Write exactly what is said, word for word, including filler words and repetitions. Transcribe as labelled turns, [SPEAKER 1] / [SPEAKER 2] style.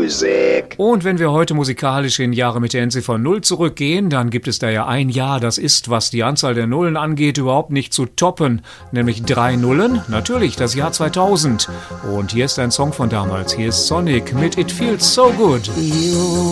[SPEAKER 1] Musik.
[SPEAKER 2] Und wenn wir heute musikalisch in Jahre mit der Endziffer null zurückgehen, dann gibt es da ja ein Jahr, das ist, was die Anzahl der Nullen angeht, überhaupt nicht zu toppen. Nämlich drei Nullen, natürlich das Jahr zweitausend. Und hier ist ein Song von damals. Hier ist Sonic mit It Feels So Good.